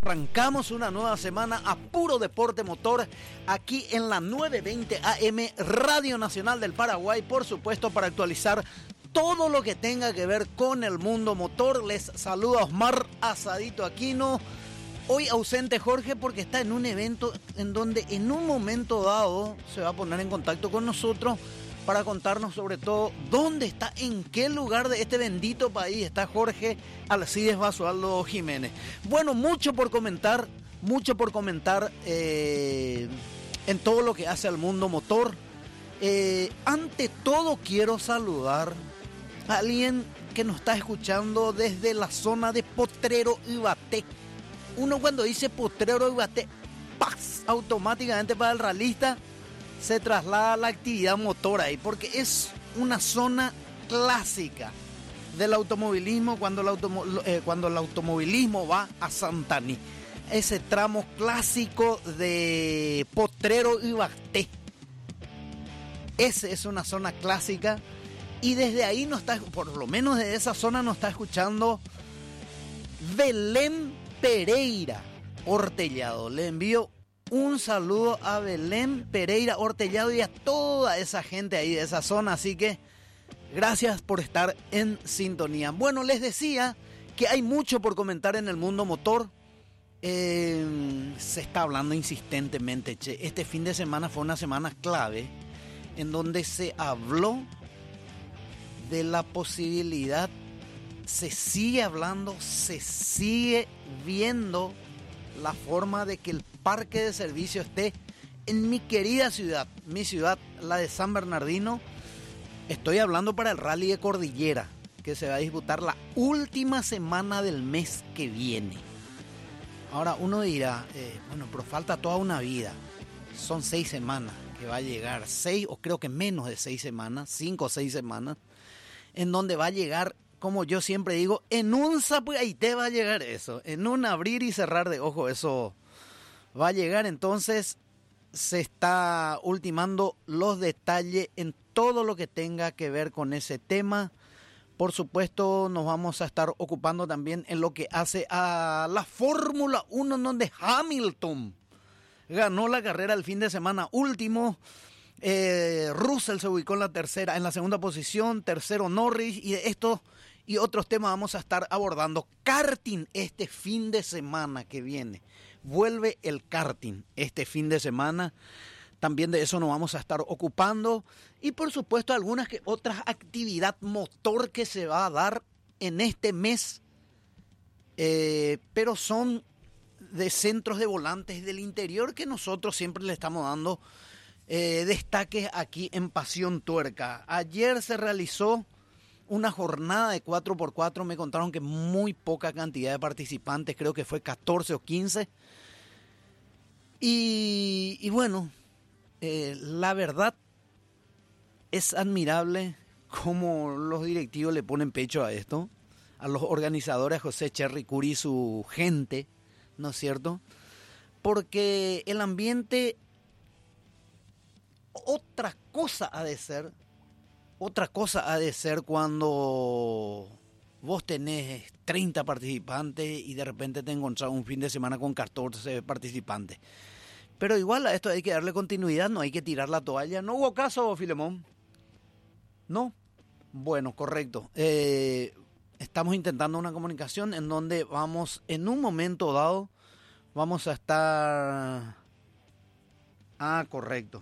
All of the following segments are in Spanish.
Arrancamos una nueva semana a puro deporte motor aquí en la 920 AM Radio Nacional del Paraguay, por supuesto para actualizar todo lo que tenga que ver con el mundo motor. Les saluda Osmar Asadito Aquino. Hoy ausente Jorge porque está en un evento en donde en un momento dado se va a poner en contacto con nosotros para contarnos sobre todo dónde está, en qué lugar de este bendito país está Jorge Alcides Basualdo Jiménez. Bueno, mucho por comentar en todo lo que hace al mundo motor. Ante todo quiero saludar a alguien que nos está escuchando desde la zona de Potrero Ibaté. Uno cuando dice Potrero Ibaté, ¡paz!, automáticamente para el ralista se traslada a la actividad motora ahí, porque es una zona clásica del automovilismo cuando el automovilismo va a Santaní. Ese tramo clásico de Potrero Ibaté. Esa es una zona clásica y desde ahí nos está, por lo menos de esa zona nos está escuchando Belén Pereira Hortellado. Le envío un saludo a Belén Pereira Hortellado y a toda esa gente ahí de esa zona, así que gracias por estar en sintonía. Bueno, les decía que hay mucho por comentar en el mundo motor. Se está hablando insistentemente, este fin de semana fue una semana clave en donde se habló de la posibilidad, se sigue hablando, se sigue viendo la forma de que el parque de servicio esté en mi querida ciudad, mi ciudad, la de San Bernardino. Estoy hablando para el Rally de Cordillera, que se va a disputar la última semana del mes que viene. Ahora uno dirá, bueno, pero falta toda una vida. Son 6 semanas que va a llegar, 6 o creo que menos de 6 semanas, 5 o 6 semanas, en donde va a llegar, como yo siempre digo, en un sapo y ahí te va a llegar eso, en un abrir y cerrar de ojos eso va a llegar. Entonces se está ultimando los detalles en todo lo que tenga que ver con ese tema. Por supuesto nos vamos a estar ocupando también en lo que hace a la Fórmula 1, en donde Hamilton ganó la carrera el fin de semana último. Russell se ubicó en la segunda posición, tercero Norris, y de esto y otros temas vamos a estar abordando. Karting este fin de semana que viene, vuelve el karting este fin de semana, también de eso nos vamos a estar ocupando, y por supuesto algunas que otras actividad motor que se va a dar en este mes, pero son de centros de volantes del interior que nosotros siempre le estamos dando destaques aquí en Pasión Tuerca. Ayer se realizó una jornada de 4x4, me contaron que muy poca cantidad de participantes, creo que fue 14 o 15. Y bueno, la verdad es admirable cómo los directivos le ponen pecho a esto, a los organizadores, José Cherry Curi y su gente, ¿no es cierto? Porque el ambiente, otra cosa ha de ser cuando vos tenés 30 participantes y de repente te encontrás un fin de semana con 14 participantes. Pero igual a esto hay que darle continuidad, no hay que tirar la toalla. ¿No hubo caso, Filemón? ¿No? Bueno, correcto. Estamos intentando una comunicación en donde vamos, en un momento dado, vamos a estar... Correcto.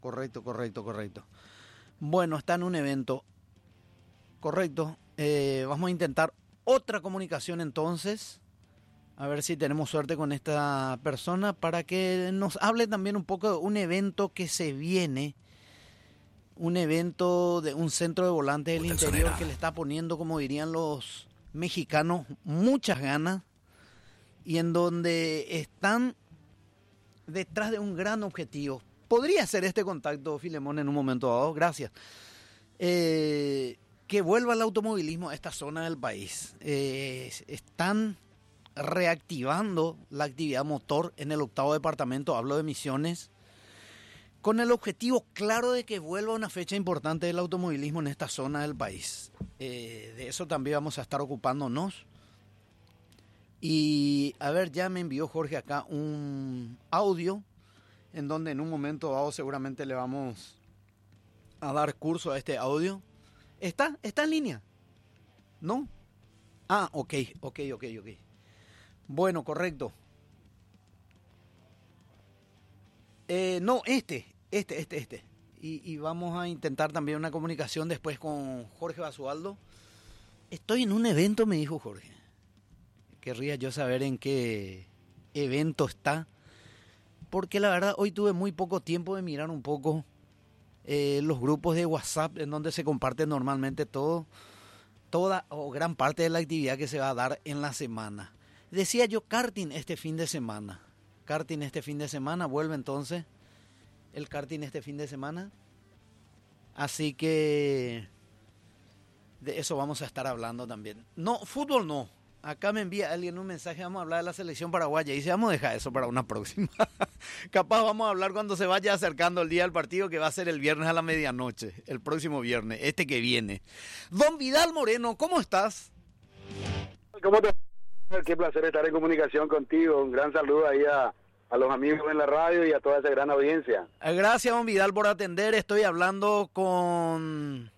Bueno, está en un evento. Correcto. Vamos a intentar otra comunicación entonces. A ver si tenemos suerte con esta persona para que nos hable también un poco de un evento que se viene. Un evento de un centro de volantes del interior que le está poniendo, como dirían los mexicanos, muchas ganas. Y en donde están detrás de un gran objetivo. Podría ser este contacto, Filemón, en un momento dado. Gracias. Que vuelva el automovilismo a esta zona del país. Están reactivando la actividad motor en el 8º departamento, hablo de Misiones, con el objetivo claro de que vuelva una fecha importante del automovilismo en esta zona del país. De eso también vamos a estar ocupándonos. Y a ver, ya me envió Jorge acá un audio en donde en un momento dado seguramente le vamos a dar curso a este audio. ¿Está en línea? ¿No? Ah, ok. Bueno, correcto. No, este. Y vamos a intentar también una comunicación después con Jorge Basualdo. Estoy en un evento, me dijo Jorge. Querría yo saber en qué evento está. Porque la verdad hoy tuve muy poco tiempo de mirar un poco los grupos de WhatsApp en donde se comparte normalmente toda o gran parte de la actividad que se va a dar en la semana. Decía yo karting este fin de semana. Vuelve entonces el karting este fin de semana. Así que de eso vamos a estar hablando también. No, fútbol no. Acá me envía alguien un mensaje, vamos a hablar de la selección paraguaya. Y dice, vamos a dejar eso para una próxima. Capaz vamos a hablar cuando se vaya acercando el día del partido, que va a ser el viernes a la medianoche. El próximo viernes, este que viene. Don Vidal Moreno, ¿cómo estás? ¿Cómo te va? Qué placer estar en comunicación contigo. Un gran saludo ahí a los amigos en la radio y a toda esa gran audiencia. Gracias, don Vidal, por atender. Estoy hablando con...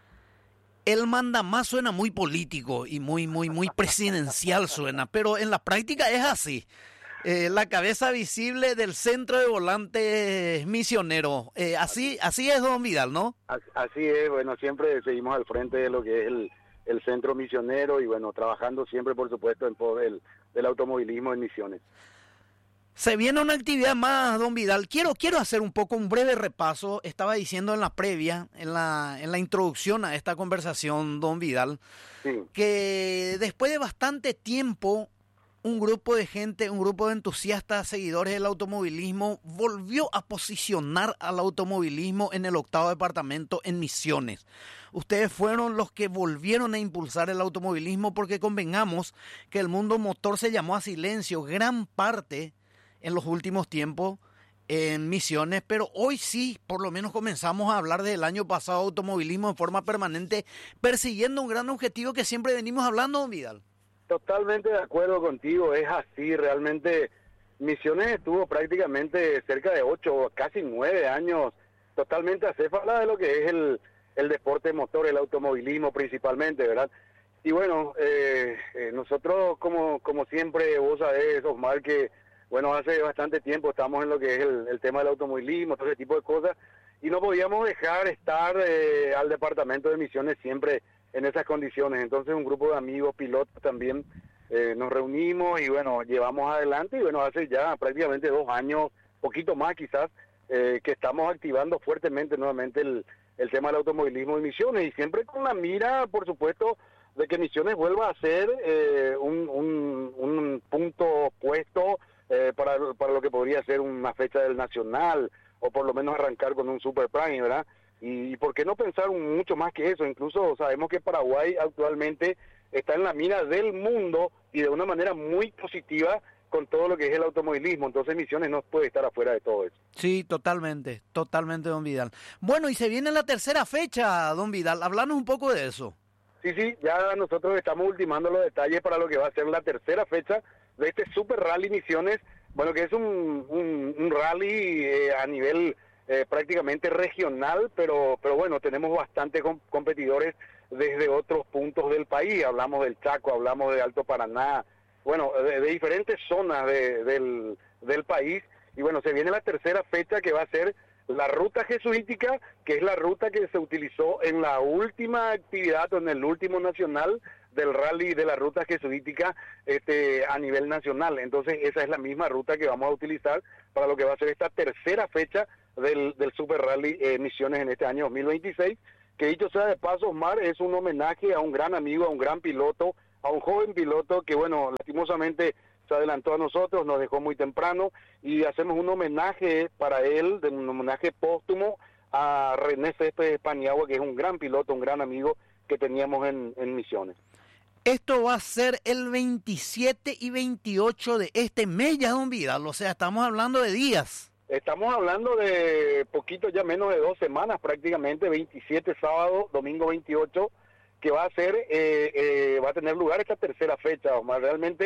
El mandamás suena muy político y muy presidencial suena, pero en la práctica es así. La cabeza visible del centro de volantes misionero. Así es, don Vidal, ¿no? Así es, bueno, siempre seguimos al frente de lo que es el centro misionero y bueno, trabajando siempre, por supuesto, en pos del automovilismo en Misiones. Se viene una actividad más, don Vidal. Quiero hacer un breve repaso. Estaba diciendo en la previa, en la introducción a esta conversación, don Vidal, sí, que después de bastante tiempo, un grupo de gente, un grupo de entusiastas, seguidores del automovilismo, volvió a posicionar al automovilismo en el 8º departamento en Misiones. Ustedes fueron los que volvieron a impulsar el automovilismo porque convengamos que el mundo motor se llamó a silencio gran parte en los últimos tiempos en Misiones, pero hoy sí, por lo menos comenzamos a hablar del año pasado automovilismo en forma permanente, persiguiendo un gran objetivo que siempre venimos hablando, don Vidal. Totalmente de acuerdo contigo, es así, realmente Misiones estuvo prácticamente cerca de 8, casi 9 años totalmente acéfala de lo que es el deporte motor, el automovilismo principalmente, ¿verdad? Y bueno, nosotros como siempre, vos sabés, Osmar, que bueno, hace bastante tiempo estamos en lo que es el tema del automovilismo, todo ese tipo de cosas, y no podíamos dejar estar al departamento de Misiones siempre en esas condiciones. Entonces un grupo de amigos, pilotos también, nos reunimos y bueno, llevamos adelante, y bueno, hace ya prácticamente 2 años, poquito más quizás, que estamos activando fuertemente nuevamente el tema del automovilismo en Misiones, y siempre con la mira, por supuesto, de que Misiones vuelva a ser un punto opuesto para lo que podría ser una fecha del Nacional, o por lo menos arrancar con un Super Prime, ¿verdad? Y por qué no pensar mucho más que eso. Incluso sabemos que Paraguay actualmente está en la mira del mundo y de una manera muy positiva con todo lo que es el automovilismo. Entonces Misiones no puede estar afuera de todo eso. Sí, totalmente, don Vidal. Bueno, y se viene la tercera fecha, don Vidal. Háblanos un poco de eso. Sí, ya nosotros estamos ultimando los detalles para lo que va a ser la tercera fecha de este Super Rally Misiones, bueno, que es un rally a nivel prácticamente regional, pero bueno, tenemos bastantes competidores desde otros puntos del país. Hablamos del Chaco, hablamos de Alto Paraná, bueno, de diferentes zonas del país. Y bueno, se viene la tercera fecha, que va a ser la ruta jesuítica, que es la ruta que se utilizó en la última actividad, o en el último nacional del rally de la ruta jesuítica a nivel nacional. Entonces esa es la misma ruta que vamos a utilizar para lo que va a ser esta tercera fecha del Super Rally Misiones en este año 2026, que dicho sea de paso, Osmar, es un homenaje a un gran amigo, a un gran piloto, a un joven piloto que bueno, lastimosamente se adelantó a nosotros, nos dejó muy temprano, y hacemos un homenaje para él, un homenaje póstumo a René Céspedes Paniagua, que es un gran piloto, un gran amigo que teníamos en Misiones. Esto va a ser el 27 y 28 de este mes ya, don Vidal, o sea, estamos hablando de días. Estamos hablando de poquito, ya menos de 2 semanas prácticamente, 27 sábado, domingo 28, que va a ser, va a tener lugar esta tercera fecha, Omar. Realmente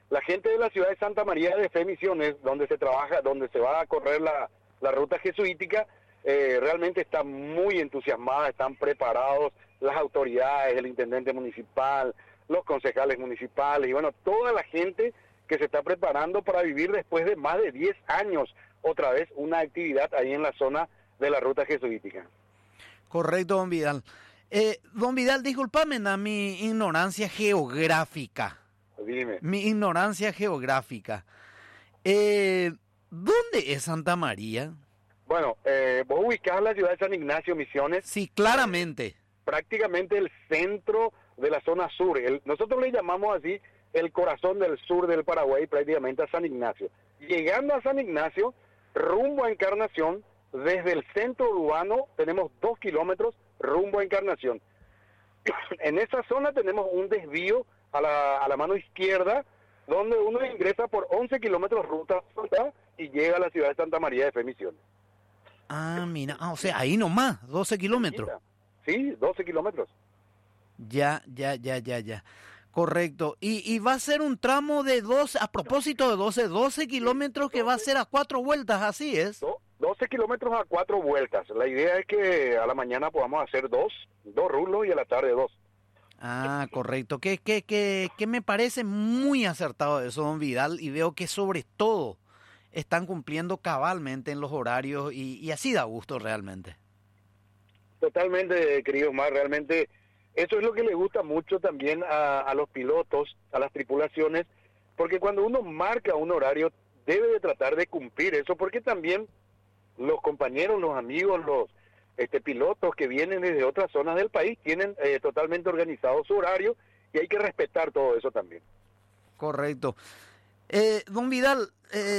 la gente de la ciudad de Santa María de Fe Misiones, donde se trabaja, donde se va a correr la ruta jesuítica, realmente está muy entusiasmada, están preparados las autoridades, el intendente municipal, los concejales municipales y bueno, toda la gente que se está preparando para vivir después de más de 10 años otra vez una actividad ahí en la zona de la ruta jesuítica. Correcto, don Vidal. Don Vidal, discúlpame mi ignorancia geográfica. Dime. Mi ignorancia geográfica. ¿Dónde es Santa María? Bueno, vos ubicás la ciudad de San Ignacio, Misiones. Sí, claramente. Prácticamente el centro de la zona sur. Nosotros le llamamos así el corazón del sur del Paraguay, prácticamente a San Ignacio. Llegando a San Ignacio, rumbo a Encarnación, desde el centro urbano tenemos 2 kilómetros rumbo a Encarnación. En esa zona tenemos un desvío a la mano izquierda, donde uno ingresa por 11 kilómetros ruta y llega a la ciudad de Santa María de Fe Misiones. Ah, mira, o sea, ahí nomás, 12 kilómetros. Sí, 12 kilómetros. Ya. Correcto. Y va a ser un tramo de 12, a propósito de 12 kilómetros que va a ser a 4 vueltas, así es. 12 kilómetros a 4 vueltas. La idea es que a la mañana podamos hacer dos rulos y a la tarde 2. Ah, correcto. Que me parece muy acertado eso, don Vidal, y veo que sobre todo están cumpliendo cabalmente en los horarios y así da gusto realmente. Totalmente, querido Omar, realmente eso es lo que le gusta mucho también a los pilotos, a las tripulaciones, porque cuando uno marca un horario debe de tratar de cumplir eso, porque también los compañeros, los amigos, los pilotos que vienen desde otras zonas del país tienen totalmente organizado su horario y hay que respetar todo eso también. Correcto. Don Vidal,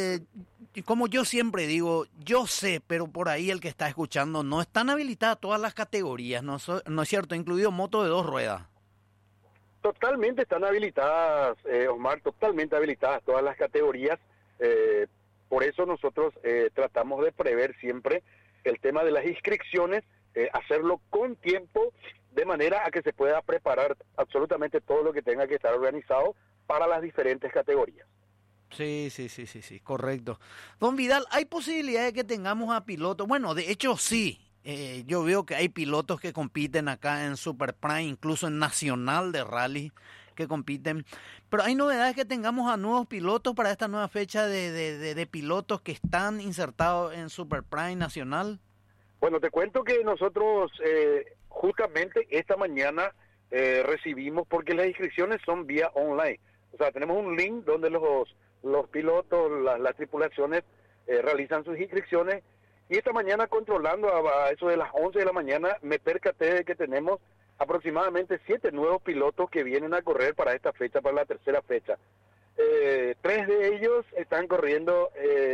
como yo siempre digo, yo sé, pero por ahí el que está escuchando, no están habilitadas todas las categorías, ¿no es cierto? Incluido moto de 2 ruedas. Totalmente están habilitadas, Omar, totalmente habilitadas todas las categorías. Por eso nosotros tratamos de prever siempre el tema de las inscripciones, hacerlo con tiempo, de manera a que se pueda preparar absolutamente todo lo que tenga que estar organizado para las diferentes categorías. Sí, correcto. Don Vidal, ¿hay posibilidad de que tengamos a pilotos? Bueno, de hecho sí. Yo veo que hay pilotos que compiten acá en Super Prime, incluso en Nacional de Rally que compiten. Pero hay novedades que tengamos a nuevos pilotos para esta nueva fecha de pilotos que están insertados en Super Prime Nacional. Bueno, te cuento que nosotros justamente esta mañana recibimos, porque las inscripciones son vía online. O sea, tenemos un link donde los pilotos, las tripulaciones realizan sus inscripciones. Y esta mañana, controlando a eso de las 11 de la mañana, me percaté de que tenemos aproximadamente 7 nuevos pilotos que vienen a correr para esta fecha, para la tercera fecha. 3 de ellos están corriendo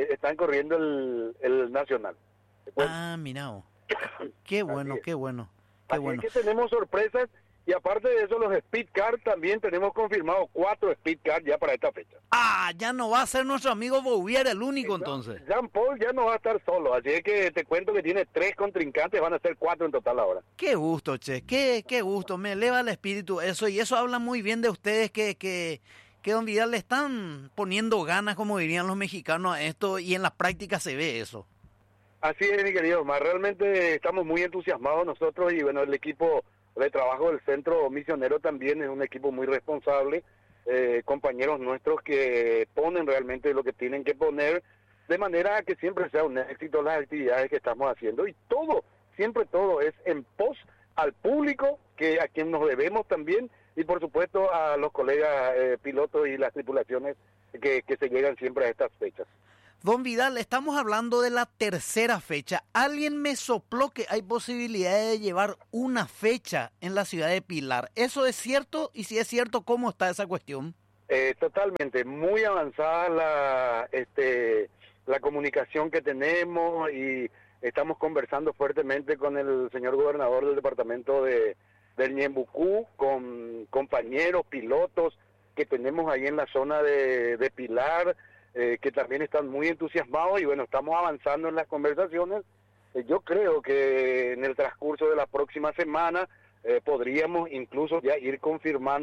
el nacional. Ah, mirá. Qué bueno. Así es que tenemos sorpresas. Y aparte de eso, los Speed Car también tenemos confirmado 4 Speed Car ya para esta fecha. Ah, ya no va a ser nuestro amigo Bouvier el único entonces. Jean Paul ya no va a estar solo, así es que te cuento que tiene 3 contrincantes, van a ser 4 en total ahora. Qué gusto, che, qué gusto, me eleva el espíritu eso, y eso habla muy bien de ustedes que don Vidal le están poniendo ganas, como dirían los mexicanos, a esto, y en la práctica se ve eso. Así es, mi querido Omar, realmente estamos muy entusiasmados nosotros, y bueno, el equipo de trabajo del Centro Misionero también es un equipo muy responsable, compañeros nuestros que ponen realmente lo que tienen que poner, de manera que siempre sea un éxito las actividades que estamos haciendo, y siempre todo es en pos al público, que a quien nos debemos también, y por supuesto a los colegas pilotos y las tripulaciones que se llegan siempre a estas fechas. Don Vidal, estamos hablando de la tercera fecha. Alguien me sopló que hay posibilidad de llevar una fecha en la ciudad de Pilar. ¿Eso es cierto? Y si es cierto, ¿cómo está esa cuestión? Totalmente, muy avanzada la comunicación que tenemos, y estamos conversando fuertemente con el señor gobernador del departamento del Ñembucú, con compañeros, pilotos que tenemos ahí en la zona de Pilar, que también están muy entusiasmados, y bueno, estamos avanzando en las conversaciones. Yo creo que en el transcurso de la próxima semana podríamos incluso ya ir confirmando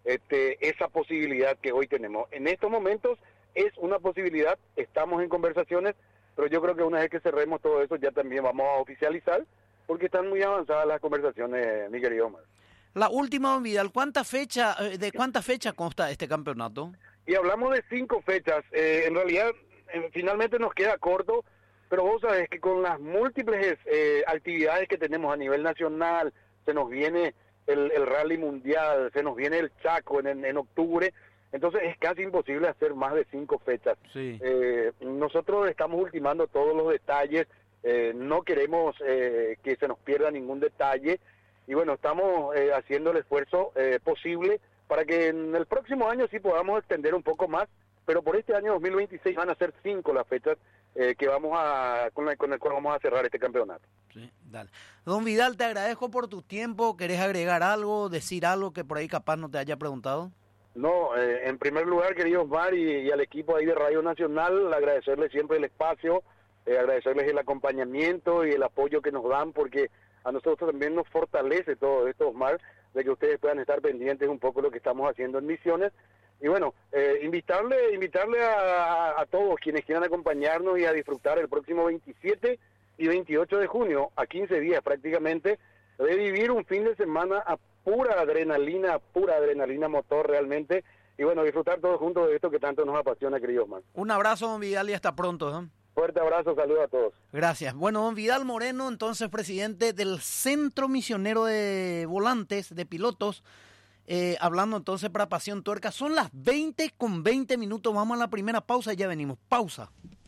esa posibilidad que hoy tenemos. En estos momentos es una posibilidad, estamos en conversaciones, pero yo creo que una vez que cerremos todo eso ya también vamos a oficializar, porque están muy avanzadas las conversaciones, mi querido Omar. La última, don Vidal, ¿de cuántas fechas consta este campeonato? Y hablamos de 5 fechas, en realidad finalmente nos queda corto, pero vos sabés que con las múltiples actividades que tenemos a nivel nacional, se nos viene el Rally Mundial, se nos viene el Chaco en octubre, entonces es casi imposible hacer más de 5 fechas. Sí. Nosotros estamos ultimando todos los detalles, no queremos que se nos pierda ningún detalle, y bueno, estamos haciendo el esfuerzo posible para que en el próximo año sí podamos extender un poco más, pero por este año 2026 van a ser 5 las fechas que con el cual vamos a cerrar este campeonato. Sí, dale. Don Vidal, te agradezco por tu tiempo. ¿Querés agregar algo, decir algo que por ahí capaz no te haya preguntado? No, en primer lugar, querido Osmar, y al equipo ahí de Radio Nacional, agradecerles siempre el espacio, agradecerles el acompañamiento y el apoyo que nos dan, porque a nosotros también nos fortalece todo esto, Osmar, de que ustedes puedan estar pendientes un poco de lo que estamos haciendo en Misiones. Y bueno, invitarle a todos quienes quieran acompañarnos y a disfrutar el próximo 27 y 28 de junio, a 15 días prácticamente, de vivir un fin de semana a pura adrenalina motor realmente, y bueno, disfrutar todos juntos de esto que tanto nos apasiona, queridos man. Un abrazo, don Vidal, y hasta pronto. Fuerte abrazo, saludos a todos. Gracias. Bueno, don Vidal Moreno, entonces presidente del Centro Misionero de Volantes, de Pilotos, hablando entonces para Pasión Tuerca. Son las 20:20, vamos a la primera pausa y ya venimos. Pausa.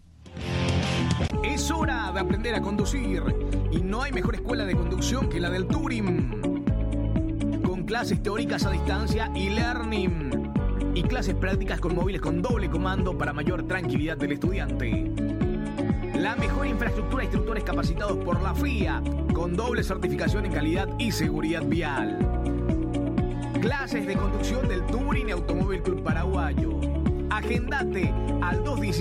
Es hora de aprender a conducir, y no hay mejor escuela de conducción que la del Touring. Con clases teóricas a distancia y learning, y clases prácticas con móviles con doble comando para mayor tranquilidad del estudiante. La mejor infraestructura, instructores capacitados por la FIA, con doble certificación en calidad y seguridad vial. Clases de conducción del Touring Automóvil Club Paraguayo. Agendate al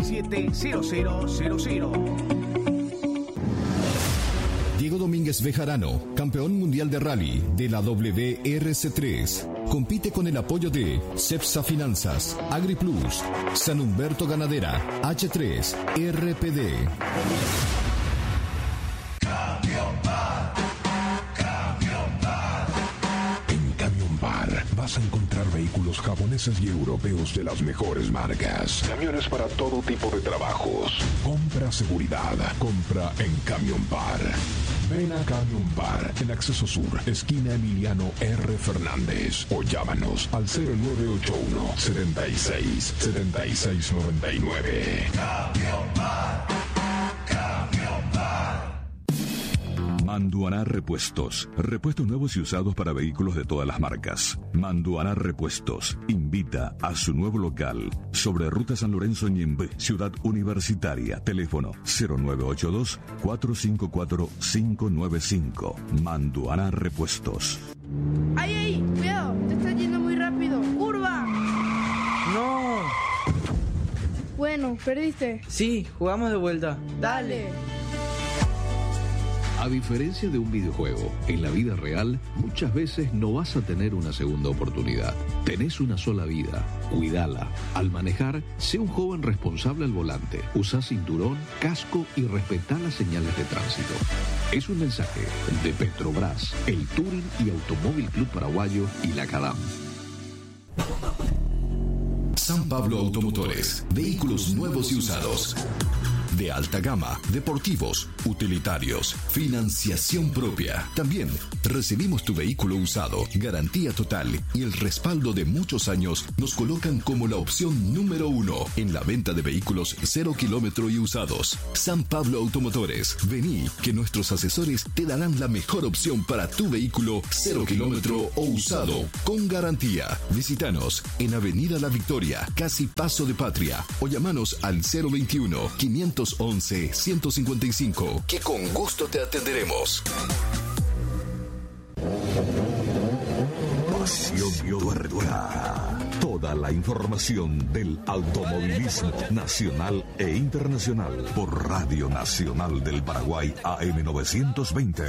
217-0000. Diego Domínguez Bejarano, campeón mundial de rally de la WRC3. Compite con el apoyo de Cepsa Finanzas, AgriPlus, San Humberto Ganadera, H3, RPD. Vas a encontrar vehículos japoneses y europeos de las mejores marcas. Camiones para todo tipo de trabajos. Compra seguridad. Compra en Camion Bar. Ven a Camion Bar en Acceso Sur, esquina Emiliano R. Fernández. O llámanos al 0981 76 76 99. Camion Bar. Camion Bar. Manduaná Repuestos. Repuestos nuevos y usados para vehículos de todas las marcas. Manduaná Repuestos invita a su nuevo local sobre Ruta San Lorenzo Ñembe, Ciudad Universitaria. Teléfono 0982-454-595. Manduaná Repuestos. ¡Ay, ay! ¡Cuidado! ¡Te estás yendo muy rápido! ¡Curva! ¡No! Bueno, perdiste. Sí, jugamos de vuelta. Dale. A diferencia de un videojuego, en la vida real muchas veces no vas a tener una segunda oportunidad. Tenés una sola vida, cuídala. Al manejar, sé un joven responsable al volante. Usa cinturón, casco y respetá las señales de tránsito. Es un mensaje de Petrobras, el Touring y Automóvil Club Paraguayo y la CADAM. San Pablo Automotores, vehículos nuevos y usados. De alta gama, deportivos, utilitarios, financiación propia. También recibimos tu vehículo usado, garantía total y el respaldo de muchos años nos colocan como la opción número 1 en la venta de vehículos 0 kilómetro y usados. San Pablo Automotores, vení que nuestros asesores te darán la mejor opción para tu vehículo 0 kilómetro o usado con garantía. Visítanos en Avenida La Victoria, casi Paso de Patria, o llamanos al 021-511-155, que con gusto te atenderemos. Pasión Tuerca. Toda la información del automovilismo nacional e internacional por Radio Nacional del Paraguay AM 920.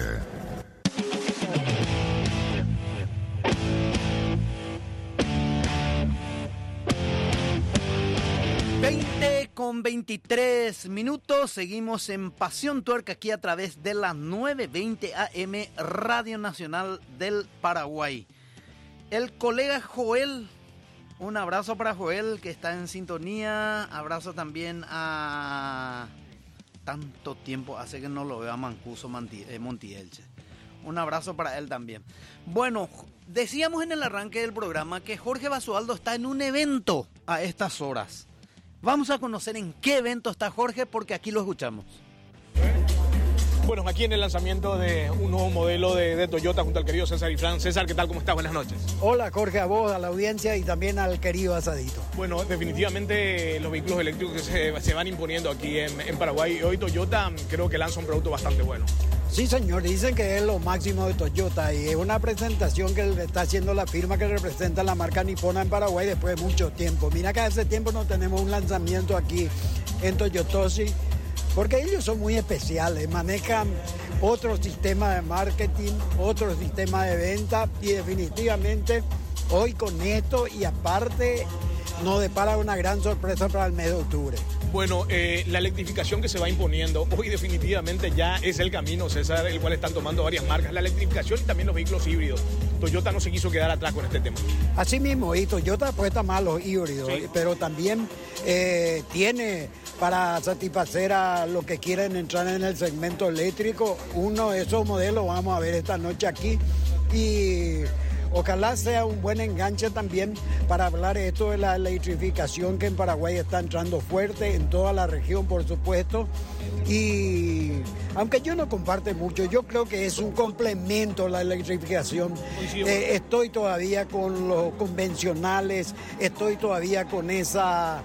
20:23, seguimos en Pasión Tuerca aquí a través de las 9:20 AM Radio Nacional del Paraguay. El colega Joel, un abrazo para Joel que está en sintonía, abrazo también a... Tanto tiempo hace que no lo veo a Mancuso Montielche. Un abrazo para él también. Bueno, decíamos en el arranque del programa que Jorge Basualdo está en un evento a estas horas. Vamos a conocer en qué evento está Jorge porque aquí lo escuchamos. Bueno, aquí en el lanzamiento de un nuevo modelo de Toyota junto al querido César Ifrán. César, ¿qué tal? ¿Cómo estás? Buenas noches. Hola Jorge, a vos, a la audiencia y también al querido Asadito. Bueno, definitivamente los vehículos eléctricos que se van imponiendo aquí en Paraguay. Hoy Toyota creo que lanza un producto bastante bueno. Sí, señor, dicen que es lo máximo de Toyota y es una presentación que está haciendo la firma que representa la marca nipona en Paraguay después de mucho tiempo. Mira que hace tiempo no tenemos un lanzamiento aquí en Toyotosi, porque ellos son muy especiales, manejan otro sistema de marketing, otro sistema de venta y definitivamente hoy con esto y aparte nos depara una gran sorpresa para el mes de octubre. Bueno, la electrificación que se va imponiendo hoy definitivamente ya es el camino, César, el cual están tomando varias marcas. La electrificación y también los vehículos híbridos. Toyota no se quiso quedar atrás con este tema. Así mismo, y Toyota apuesta más a los híbridos, sí, pero también tiene para satisfacer a los que quieren entrar en el segmento eléctrico. Uno de esos modelos vamos a ver esta noche aquí y... ojalá sea un buen enganche también para hablar esto de la electrificación que en Paraguay está entrando fuerte, en toda la región por supuesto. Y aunque yo no comparte mucho, yo creo que es un complemento la electrificación. Estoy todavía con los convencionales, estoy todavía con esa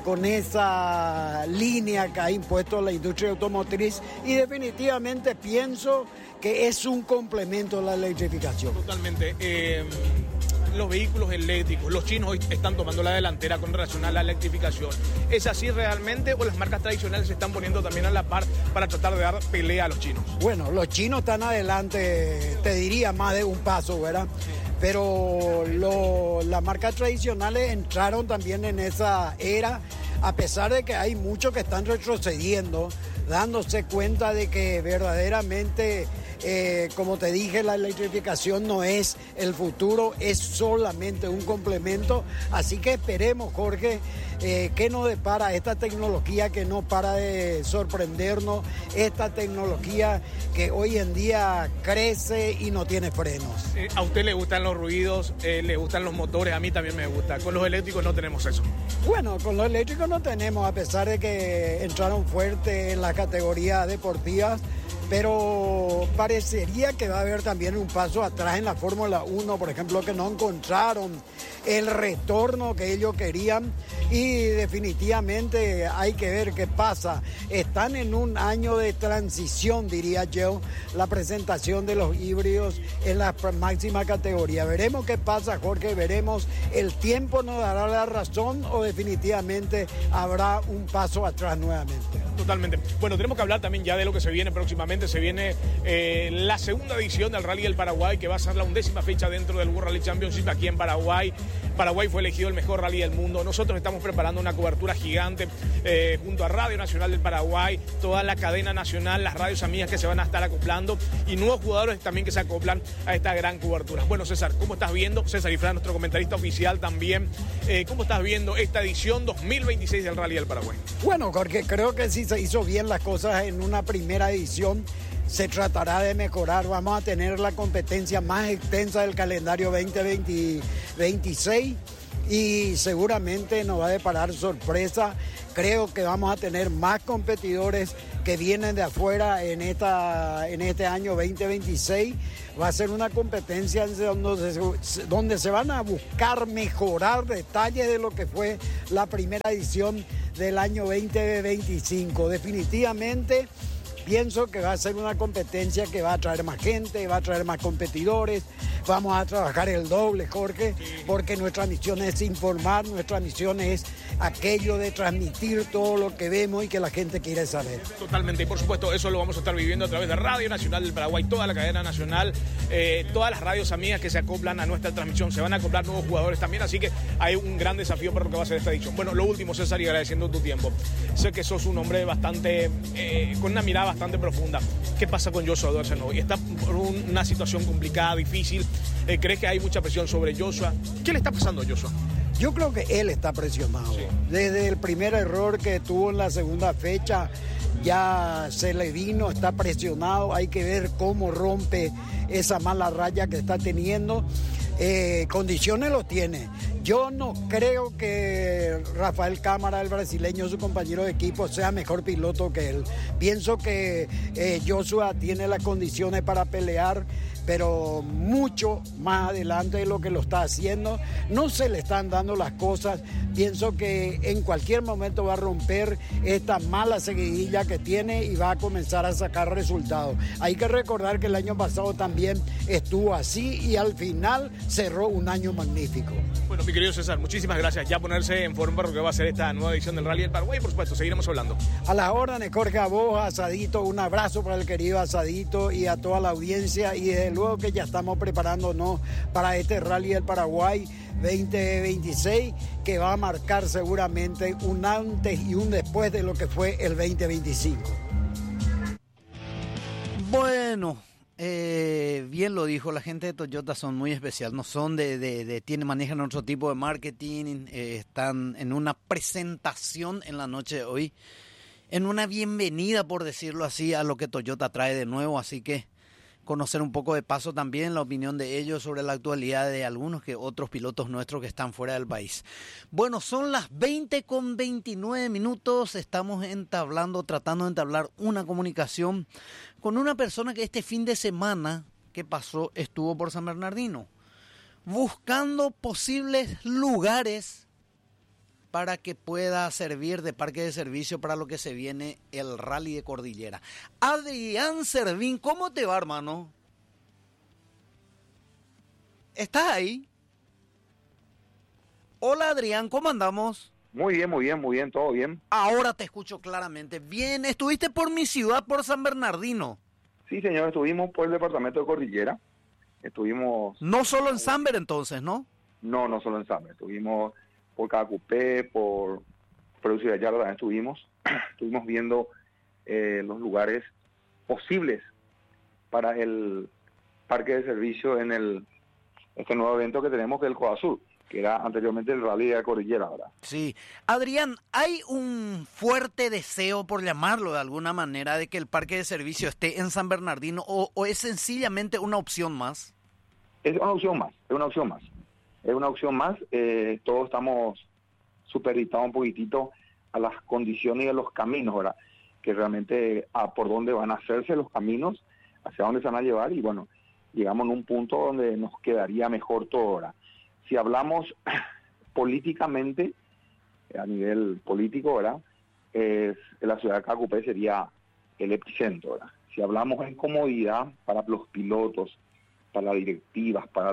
línea que ha impuesto la industria automotriz y definitivamente pienso que es un complemento a la electrificación. Totalmente. Los vehículos eléctricos, los chinos hoy están tomando la delantera con relación a la electrificación. ¿Es así realmente o las marcas tradicionales se están poniendo también a la par para tratar de dar pelea a los chinos? Bueno, los chinos están adelante, te diría más de un paso, ¿verdad? Pero las marcas tradicionales entraron también en esa era, a pesar de que hay muchos que están retrocediendo, dándose cuenta de que verdaderamente, como te dije, la electrificación no es el futuro, es solamente un complemento. Así que esperemos, Jorge, que nos depara esta tecnología que no para de sorprendernos, esta tecnología que hoy en día crece y no tiene frenos. ¿A usted le gustan los ruidos, le gustan los motores? A mí también me gusta. Con los eléctricos no tenemos eso. Bueno, con los eléctricos no tenemos, a pesar de que entraron fuerte en las categorías deportivas, pero parecería que va a haber también un paso atrás en la Fórmula 1, por ejemplo, que no encontraron el retorno que ellos querían y definitivamente hay que ver qué pasa. Están en un año de transición, diría yo, la presentación de los híbridos en la máxima categoría. Veremos qué pasa, Jorge, veremos, el tiempo nos dará la razón o definitivamente habrá un paso atrás nuevamente. Totalmente. Bueno, tenemos que hablar también ya de lo que se viene próximamente. Se viene la segunda edición del Rally del Paraguay, que va a ser la 11ª fecha dentro del World Rally Championship aquí en Paraguay. Paraguay fue elegido el mejor rally del mundo. Nosotros estamos preparando una cobertura gigante junto a Radio Nacional del Paraguay, toda la cadena nacional, las radios amigas que se van a estar acoplando y nuevos jugadores también que se acoplan a esta gran cobertura. Bueno, César, ¿cómo estás viendo? César Ifrán, nuestro comentarista oficial también. ¿Cómo estás viendo esta edición 2026 del Rally del Paraguay? Bueno, Jorge, creo que sí se hizo bien las cosas en una primera edición. Se tratará de mejorar, vamos a tener la competencia más extensa del calendario 2026 y seguramente nos va a deparar sorpresa. Creo que vamos a tener más competidores que vienen de afuera en este año 2026. Va a ser una competencia donde se van a buscar mejorar detalles de lo que fue la primera edición del año 2025. Definitivamente pienso que va a ser una competencia que va a traer más gente, va a traer más competidores, vamos a trabajar el doble, Jorge, porque nuestra misión es informar, nuestra misión es aquello de transmitir todo lo que vemos y que la gente quiere saber. Totalmente, y por supuesto eso lo vamos a estar viviendo a través de Radio Nacional del Paraguay, toda la cadena nacional, todas las radios amigas que se acoplan a nuestra transmisión, se van a acoplar nuevos jugadores también, así que hay un gran desafío para lo que va a ser esta edición. Bueno, lo último, César, y agradeciendo tu tiempo. Sé que sos un hombre bastante, con una mirada bastante profunda. ¿Qué pasa con Joshua Duercenoy? Está por una situación complicada, difícil. ¿Crees que hay mucha presión sobre Joshua? ¿Qué le está pasando a Joshua? Yo creo que él está presionado. Sí. Desde el primer error que tuvo en la segunda fecha, ya se le vino, está presionado. Hay que ver cómo rompe esa mala raya que está teniendo. Condiciones lo tiene. Yo no creo que Rafael Cámara, el brasileño, su compañero de equipo, sea mejor piloto que él. Pienso que Joshua tiene las condiciones para pelear, pero mucho más adelante de lo que lo está haciendo. No se le están dando las cosas. Pienso que en cualquier momento va a romper esta mala seguidilla que tiene y va a comenzar a sacar resultados. Hay que recordar que el año pasado también estuvo así y al final cerró un año magnífico. Bueno, mi querido César, muchísimas gracias. Ya ponerse en forma para lo que va a ser esta nueva edición del Rally del Paraguay. Por supuesto, seguiremos hablando. A las órdenes, Jorge, a vos, a Asadito, un abrazo para el querido Asadito y a toda la audiencia. Y desde luego que ya estamos preparándonos para este Rally del Paraguay 2026, que va a marcar seguramente un antes y un después de lo que fue el 2025. Bueno, bien lo dijo, la gente de Toyota son muy especial, no son manejan otro tipo de marketing, están en una presentación en la noche de hoy, en una bienvenida, por decirlo así, a lo que Toyota trae de nuevo, así que conocer un poco de paso también la opinión de ellos sobre la actualidad de algunos que otros pilotos nuestros que están fuera del país. Bueno, son las 20:29, estamos tratando de entablar una comunicación con una persona que este fin de semana que pasó estuvo por San Bernardino, buscando posibles lugares para que pueda servir de parque de servicio para lo que se viene el Rally de Cordillera. Adrián Servín, ¿cómo te va, hermano? ¿Estás ahí? Hola, Adrián, ¿cómo andamos? Muy bien, todo bien. Ahora te escucho claramente. Bien, ¿estuviste por mi ciudad, por San Bernardino? Sí, señor, estuvimos por el departamento de Cordillera. Estuvimos... No solo en Samber, entonces, ¿no? No solo en Samber. Estuvimos por Cacupé, por Ciudad Yala también estuvimos viendo los lugares posibles para el parque de servicio en este nuevo evento que tenemos, que es el Codasur, que era anteriormente el Rally de Cordillera, ¿verdad? Sí. Adrián, ¿hay un fuerte deseo, por llamarlo de alguna manera, de que el parque de servicio esté en San Bernardino o es sencillamente una opción más? Es una opción más. Todos estamos supeditados un poquitito a las condiciones y a los caminos, ¿verdad? Que realmente por dónde van a hacerse los caminos, hacia dónde se van a llevar, y bueno, llegamos a un punto donde nos quedaría mejor todo, ¿verdad? Si hablamos políticamente, a nivel político, ¿verdad? La ciudad de Cacupé sería el epicentro, ¿verdad? Si hablamos en comodidad para los pilotos, para las directivas, para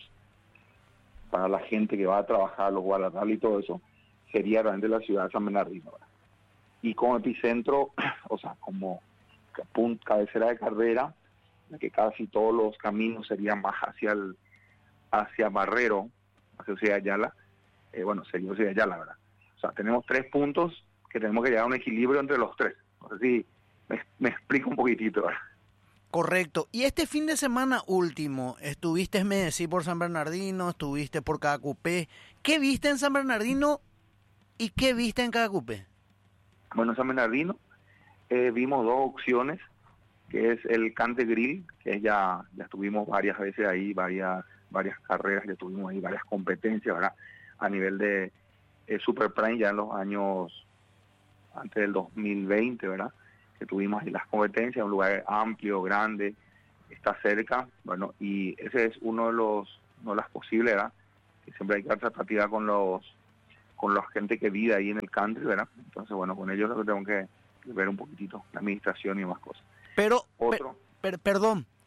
la gente que va a trabajar, los guardarrally y todo eso, sería realmente la ciudad de San Bernardino, ¿verdad? Y como epicentro, o sea, como cabecera de carrera, en que casi todos los caminos serían más hacia Barrero, hacia Ciudad Ayala, sería Ciudad Ayala, ¿verdad? O sea, tenemos 3 puntos que tenemos que llegar a un equilibrio entre los 3. No sé si me explico un poquitito, ¿verdad? Correcto. Y este fin de semana último, estuviste, me decís, por San Bernardino, estuviste por Cacupé. ¿Qué viste en San Bernardino y qué viste en Cacupé? Bueno, en San Bernardino vimos 2 opciones, que es el Cante Grill, que ya estuvimos varias veces ahí, varias carreras, ya tuvimos ahí varias competencias, ¿verdad? A nivel de Super Prime, ya en los años antes del 2020, ¿verdad? Que tuvimos ahí las competencias, un lugar amplio, grande, está cerca, bueno, y ese es uno de las posibles, ¿verdad? Que siempre hay que dar tratativa con la gente que vive ahí en el country, ¿verdad? Entonces, bueno, con ellos lo que tengo que ver un poquitito, la administración y más cosas. Pero, perdón,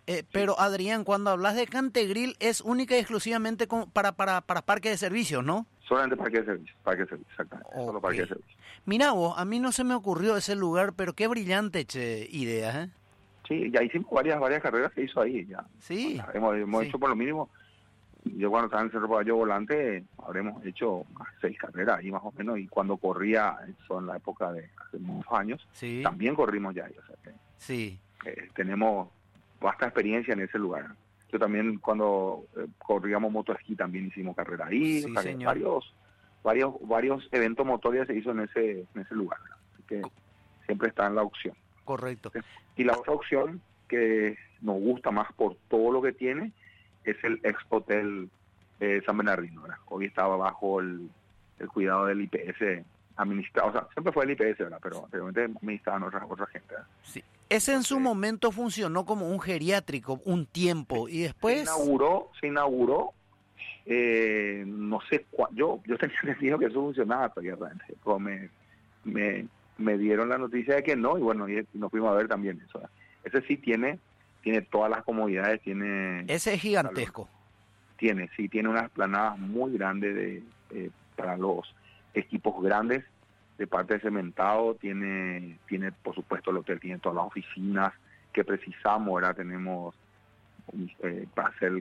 Pero Adrián, cuando hablas de Cantegril es única y exclusivamente para parques de servicios, ¿no? Solamente parque de servicio, exactamente. Okay. Solo parque de servicio. Mira vos, a mí no se me ocurrió ese lugar, pero qué brillante idea, ¿eh? Sí, ya hicimos varias carreras que hizo ahí ya. Sí. Hemos hecho por lo mínimo. Yo cuando estaba en Cerro Caballo Volante habremos hecho 6 carreras ahí más o menos, y cuando corría, eso en la época de hace muchos años, también corrimos ya ahí. O sea que, tenemos vasta experiencia en ese lugar. Yo también cuando corríamos motoesquí también hicimos carrera ahí. Sí, o sea, señor. varios eventos motores se hizo en ese lugar. Así que siempre está en la opción. Correcto. Y la otra opción que nos gusta más por todo lo que tiene es el ex hotel San Bernardino, ¿verdad? Hoy estaba bajo el cuidado del IPS administrado, o sea, siempre fue el IPS, ¿verdad? Pero anteriormente administraban otra gente, ¿verdad? Sí. Ese en su momento funcionó como un geriátrico un tiempo y después... Se inauguró, no sé yo tenía entendido que eso funcionaba todavía, pero me dieron la noticia de que no, y bueno, y nos fuimos a ver también eso, ¿verdad? Ese sí tiene todas las comodidades, Ese es gigantesco. Tiene unas planadas muy grandes para los equipos grandes, de parte de cementado, tiene por supuesto el hotel, tiene todas las oficinas que precisamos, ahora tenemos para hacer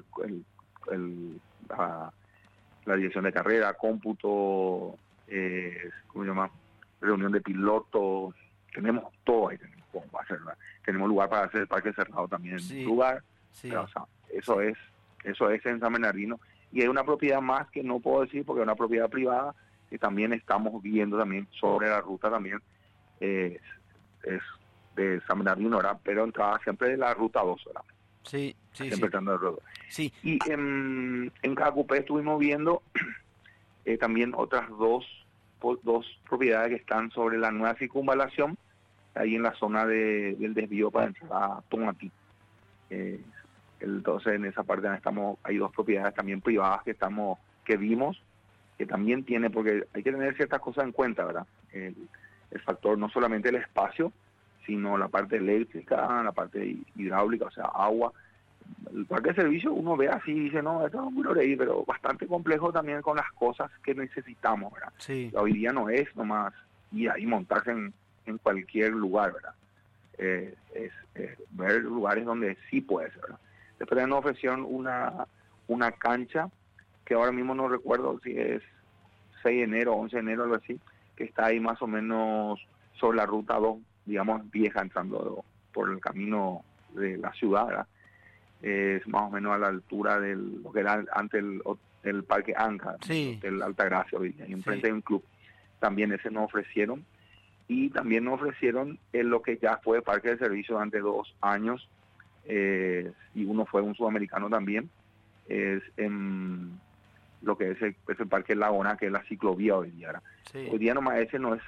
la dirección de carrera, cómputo, ¿cómo se llama? Reunión de pilotos, tenemos todo ahí, tenemos lugar para hacer el parque cerrado también en un lugar, pero, o sea, eso es en San Bernardino, y hay una propiedad más que no puedo decir porque es una propiedad privada que también estamos viendo también sobre la ruta también, es de San Bernardino, ¿verdad? Pero entraba siempre de la ruta 2, ¿verdad? Sí. Siempre entrando de ruta 2. Sí. Y en Cacupé estuvimos viendo también otras dos propiedades que están sobre la nueva circunvalación, ahí en la zona del desvío para entrar a Tomatí. Entonces en esa parte hay 2 propiedades también privadas que vimos, que también tiene, porque hay que tener ciertas cosas en cuenta, ¿verdad? El factor, no solamente el espacio, sino la parte eléctrica, la parte hidráulica, o sea, agua. El parque de servicio uno ve así y dice, no, esto es muy lorey, pero bastante complejo también con las cosas que necesitamos, ¿verdad? Sí. Hoy día no es nomás ir ahí montarse en cualquier lugar, ¿verdad? Es ver lugares donde sí puede ser, ¿verdad? Después nos ofrecieron una cancha que ahora mismo no recuerdo si es 6 de enero, 11 de enero, algo así, que está ahí más o menos sobre la ruta 2, digamos vieja, entrando por el camino de la ciudad, ¿verdad? Es más o menos a la altura de lo que era antes el Parque Anca, el Altagracia, y enfrente de un club. También ese nos ofrecieron, y también nos ofrecieron lo que ya fue parque de servicio durante 2 años, y uno fue un sudamericano también, es en lo que es el Parque Laguna, que es la ciclovía hoy día, ¿verdad? Sí. Hoy día nomás ese no es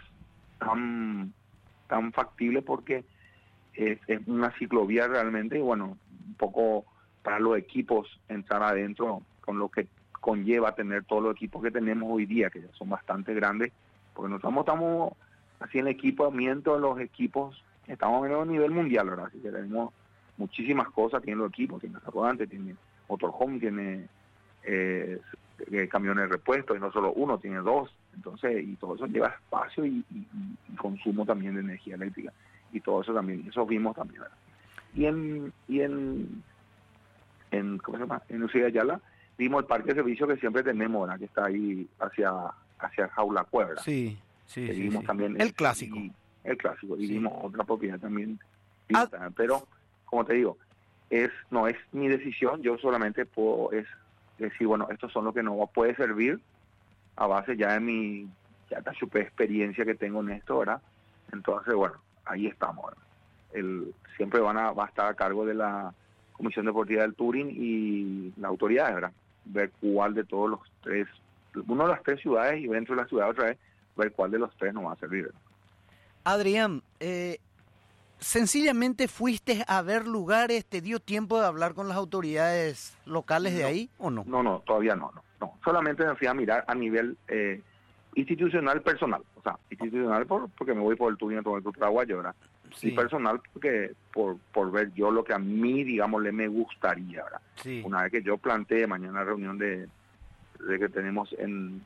tan factible porque es una ciclovía realmente, y bueno, un poco para los equipos entrar adentro, con lo que conlleva tener todos los equipos que tenemos hoy día, que ya son bastante grandes, porque nosotros estamos así en el equipamiento de los equipos, estamos en el nivel mundial, ¿verdad? Así que tenemos muchísimas cosas, tiene los equipos, tiene rodante, tiene motorhome, tiene camiones de repuesto, y no solo uno, tiene 2, entonces, y todo eso lleva espacio y consumo también de energía eléctrica, y todo eso también, eso vimos también, ¿verdad? Y en ¿cómo se llama? En Lucía Ayala vimos el parque de servicio que siempre tenemos, ¿verdad? Que está ahí hacia Jaula Cuebra. Sí. Vimos también el clásico. Y vimos otra propiedad también. Pero, como te digo, no es mi decisión, yo solamente puedo decir, bueno, estos son los que nos puede servir a base ya de mi super experiencia que tengo en esto, ¿verdad? Entonces, bueno, ahí estamos, ¿verdad? Siempre va a estar a cargo de la Comisión Deportiva del Touring y la autoridad, ¿verdad? Ver cuál de todos los 3, uno de las 3 ciudades, y dentro de la ciudad otra vez, ver cuál de los 3 nos va a servir, ¿verdad? Adrián, sencillamente fuiste a ver lugares, ¿te dio tiempo de hablar con las autoridades locales de ahí o no? No, todavía no. Solamente me fui a mirar a nivel institucional personal. O sea, institucional porque me voy por el Turín Automóvil Club Paraguayo, ¿verdad? Sí. Y personal porque por ver yo lo que a mí, digamos, me gustaría, ¿verdad? Sí. Una vez que yo planteé mañana la reunión de que tenemos en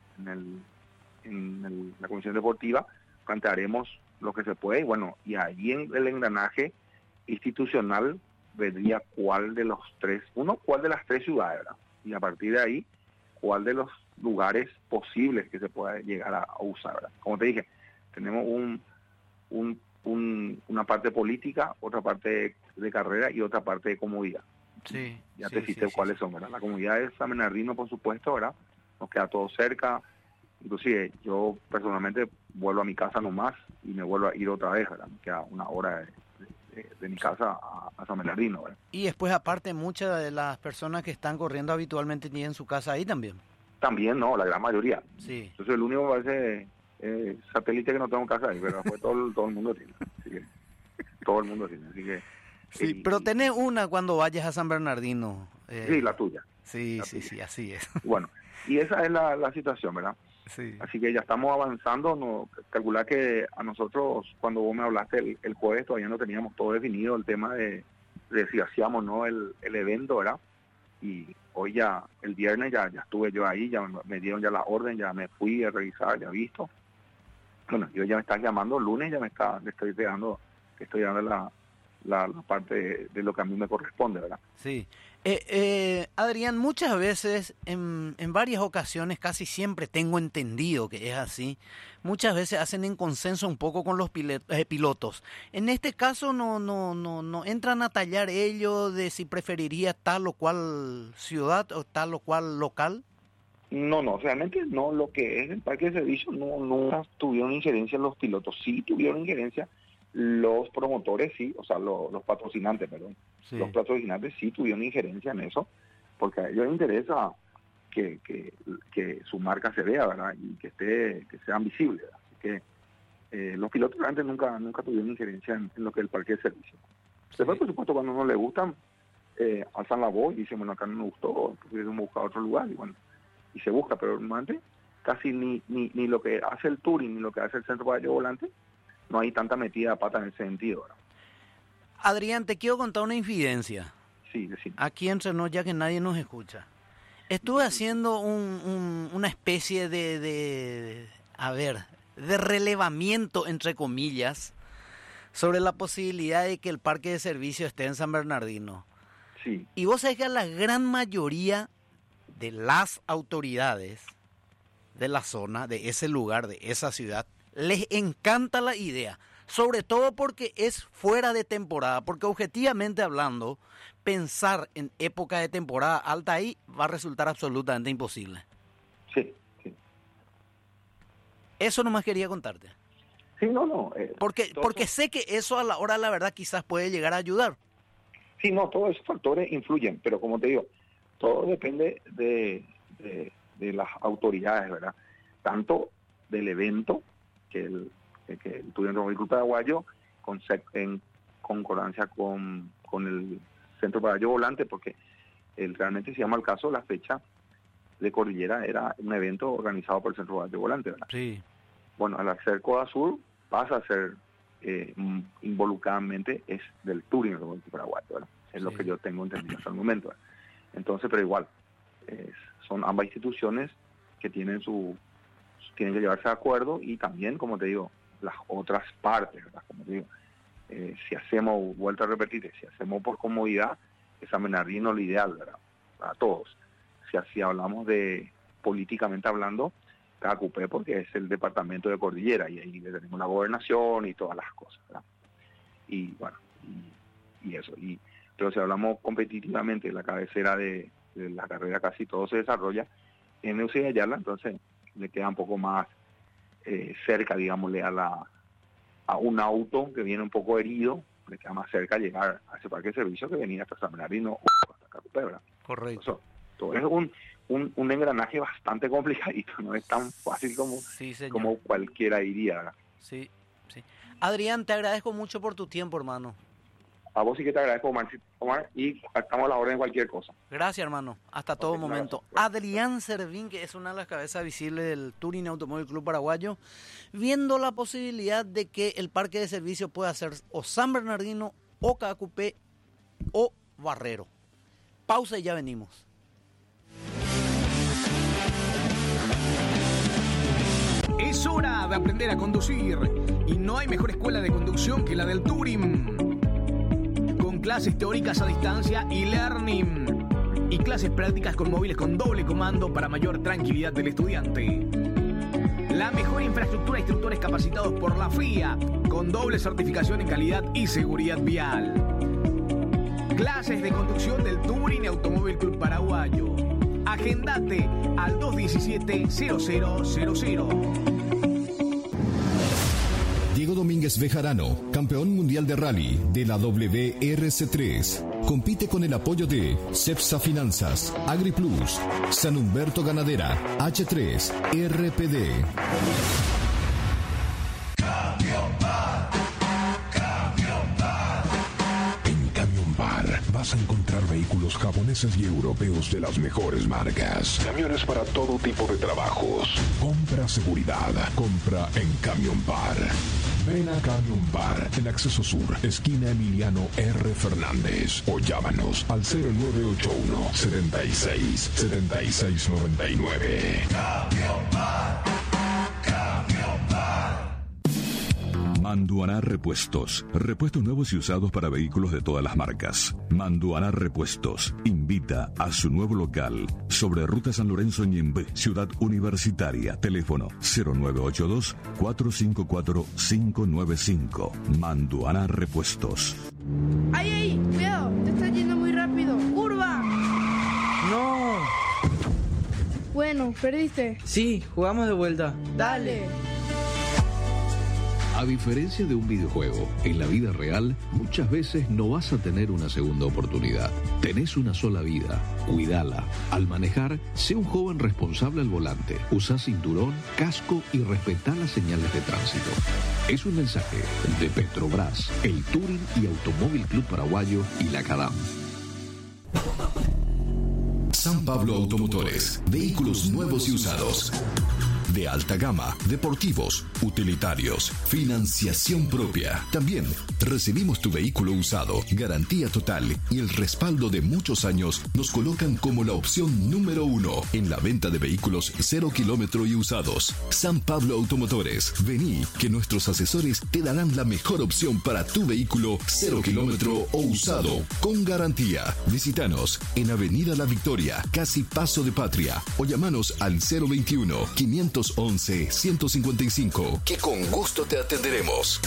la comisión deportiva, plantearemos lo que se puede, y bueno, y ahí en el engranaje institucional vendría cuál de las tres ciudades, ¿verdad? Y a partir de ahí, cuál de los lugares posibles que se pueda llegar a usar, ¿verdad? Como te dije, tenemos una parte política, otra parte de carrera y otra parte de comodidad. Sí, ya sí, te cité sí, cuáles son, ¿verdad? La comodidad de San Bernardino, por supuesto, ¿verdad? Nos queda todo cerca. Inclusive yo personalmente vuelvo a mi casa nomás y me vuelvo a ir otra vez, ¿verdad? Me queda una hora de mi casa a San Bernardino, ¿verdad? Y después, aparte, muchas de las personas que están corriendo habitualmente tienen su casa ahí también. También, no, la gran mayoría. Sí. Yo soy el único, parece, satélite que no tengo casa ahí, pero todo el mundo tiene. Así que, todo el mundo tiene, así que... Sí, pero tenés una cuando vayas a San Bernardino. Sí, la tuya. Sí, sí, así es. Bueno, y esa es la situación, ¿verdad? Sí. Así que ya estamos avanzando. No, calcular que a nosotros, cuando vos me hablaste el jueves, todavía no teníamos todo definido el tema de si hacíamos no el evento, ¿verdad? Y hoy ya, el viernes ya estuve yo ahí, ya me dieron ya la orden, ya me fui a revisar, ya he visto. Bueno, yo ya me están llamando, el lunes ya le estoy dando la parte de lo que a mí me corresponde, ¿verdad? Sí. Adrián, muchas veces, en varias ocasiones, casi siempre tengo entendido que es así, muchas veces hacen en consenso un poco con los pilotos. En este caso no entran a tallar ellos de si preferiría tal o cual ciudad o tal o cual local. No, realmente no. Lo que es el parque de servicio no tuvieron injerencia los pilotos, sí tuvieron injerencia los promotores, sí, o sea, los patrocinantes, perdón. Sí. Los patrocinantes sí tuvieron injerencia en eso, porque a ellos les interesa que su marca se vea, ¿verdad? Y que sean visibles, ¿verdad? Así que los pilotos realmente nunca tuvieron injerencia en lo que es el parque de servicio. Sí. Después, por supuesto, cuando no les gustan, alzan la voz y dicen, bueno, acá no me gustó, pudiésemos buscar otro lugar, y bueno, y se busca, pero normalmente casi ni lo que hace el Touring, ni lo que hace el Centro Paraguayo Volante, no hay tanta metida de pata en ese sentido, ¿verdad? Adrián, te quiero contar una infidencia. Sí, decime. Aquí entre nos, ya que nadie nos escucha. Estuve haciendo una especie de relevamiento, entre comillas, sobre la posibilidad de que el parque de servicio esté en San Bernardino. Sí. Y vos sabés que a la gran mayoría de las autoridades de la zona, de ese lugar, de esa ciudad, les encanta la idea, sobre todo porque es fuera de temporada, porque objetivamente hablando, pensar en época de temporada alta ahí va a resultar absolutamente imposible. Sí. Eso nomás quería contarte. Sí, no. Porque sé que eso a la hora de la verdad quizás puede llegar a ayudar. Sí, no, todos esos factores influyen, pero como te digo, todo depende de las autoridades, ¿verdad? Tanto del evento, que el Turín Automóvil Club Paraguayo, en concordancia con el Centro Paraguayo Volante, porque realmente se llama el caso, la fecha de Cordillera era un evento organizado por el Centro Paraguayo Volante, ¿verdad? Sí. Bueno, al hacer Coda Sur pasa a ser involucradamente es del Turín Automóvil Club Paraguayo, ¿verdad? Es lo que yo tengo entendido hasta el momento, ¿verdad? Entonces, pero igual, son ambas instituciones que tienen que llevarse de acuerdo, y también, como te digo, las otras partes, ¿verdad? Como te digo, si hacemos, vuelta a repetir, si hacemos por comodidad, es San Bernardino lo ideal, ¿verdad? Para todos. Si así hablamos de políticamente hablando, Cacupé, porque es el departamento de Cordillera, y ahí tenemos la gobernación y todas las cosas, ¿verdad? Y bueno, y eso. Pero si hablamos competitivamente, la cabecera de la carrera casi todo se desarrolla en Eusebio Ayala, entonces le queda un poco más cerca, digámosle, a un auto que viene un poco herido, le queda más cerca llegar a ese parque de servicio que venía hasta San Bernardino o hasta Cacupé, ¿verdad? Correcto. Todo es un engranaje bastante complicadito, no es tan fácil como cualquiera diría, ¿verdad? Sí. Adrián, te agradezco mucho por tu tiempo, hermano. A vos sí que te agradezco, Omar, y estamos a la orden de cualquier cosa. Gracias, hermano. Hasta todo momento. Adrián Servín, que es una de las cabezas visibles del Touring Automóvil Club Paraguayo, viendo la posibilidad de que el parque de servicio pueda ser o San Bernardino, o KQP, o Barrero. Pausa y ya venimos. Es hora de aprender a conducir y no hay mejor escuela de conducción que la del Touring. Con clases teóricas a distancia y learning y clases prácticas con móviles con doble comando para mayor tranquilidad del estudiante. La mejor infraestructura de instructores capacitados por la FIA con doble certificación en calidad y seguridad vial. Clases de conducción del Touring Automóvil Club Paraguayo. Agendate al 217-0000. Diego Domínguez Bejarano, campeón mundial de rally de la WRC3. Compite con el apoyo de Cepsa Finanzas, AgriPlus, San Humberto Ganadera, H3, RPD. Vas a encontrar vehículos japoneses y europeos de las mejores marcas. Camiones para todo tipo de trabajos. Compra seguridad. Compra en Camión Bar. Ven a Camión Bar en Acceso Sur, esquina Emiliano R. Fernández. O llámanos al 0981 76 76 99. Camión Bar. Camión Bar. Manduaná Repuestos. Repuestos nuevos y usados para vehículos de todas las marcas. Manduaná Repuestos invita a su nuevo local sobre Ruta San Lorenzo Ñembe, Ciudad Universitaria. Teléfono 0982-454-595. Manduaná Repuestos. ¡Ay, ay! ¡Cuidado! Te estás yendo muy rápido. ¡Curva! ¡No! Bueno, perdiste. Sí, jugamos de vuelta. Dale. A diferencia de un videojuego, en la vida real muchas veces no vas a tener una segunda oportunidad. Tenés una sola vida, cuídala. Al manejar, sé un joven responsable al volante. Usa cinturón, casco y respetá las señales de tránsito. Es un mensaje de Petrobras, el Touring y Automóvil Club Paraguayo y la CADAM. San Pablo Automotores, vehículos nuevos y usados. De alta gama, deportivos, utilitarios, financiación propia. También recibimos tu vehículo usado, garantía total y el respaldo de muchos años nos colocan como la opción número 1 en la venta de vehículos 0 kilómetro y usados. San Pablo Automotores, vení que nuestros asesores te darán la mejor opción para tu vehículo 0 kilómetro o usado con garantía. Visítanos en Avenida La Victoria, casi Paso de Patria, o llamanos al 021-511-155, que con gusto te atenderemos.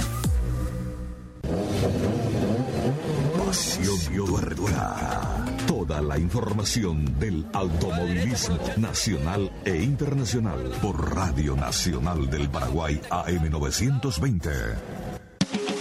Pasión Tuerca. Toda la información del automovilismo nacional e internacional por Radio Nacional del Paraguay AM 920.